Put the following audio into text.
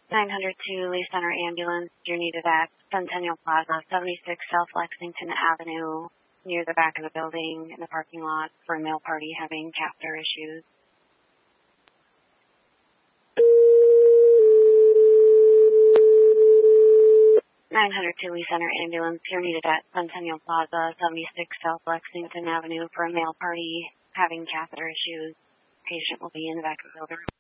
902 Lee Center Ambulance. You're needed at Centennial Plaza, 76 South Lexington Avenue, near the back of the building in the parking lot for a male party having catheter issues. (902 Lee Center Ambulance. You're needed at Centennial Plaza, 76 South Lexington Avenue for a male party having catheter issues. Patient will be in the back of the building.